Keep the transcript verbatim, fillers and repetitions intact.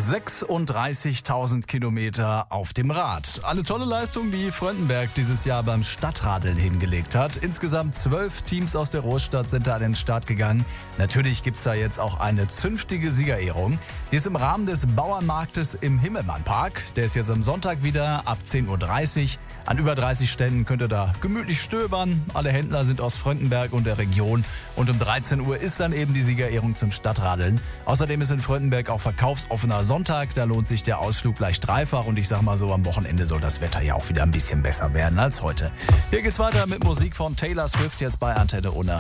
sechsunddreißigtausend Kilometer auf dem Rad. Eine tolle Leistung, die Fröndenberg dieses Jahr beim Stadtradeln hingelegt hat. Insgesamt zwölf Teams aus der Großstadt sind da an den Start gegangen. Natürlich gibt's da jetzt auch eine zünftige Siegerehrung. Die ist im Rahmen des Bauernmarktes im Himmelmannpark. Der ist jetzt am Sonntag wieder ab zehn Uhr dreißig. An über dreißig Ständen könnt ihr da gemütlich stöbern. Alle Händler sind aus Fröndenberg und der Region. Und um dreizehn Uhr ist dann eben die Siegerehrung zum Stadtradeln. Außerdem ist in Fröndenberg auch verkaufsoffener Sonntag. Da lohnt sich der Ausflug gleich dreifach. Und ich sag mal so, am Wochenende soll das Wetter ja auch wieder ein bisschen besser werden als heute. Hier geht's weiter mit Musik von Taylor Swift jetzt bei Antenne Unna.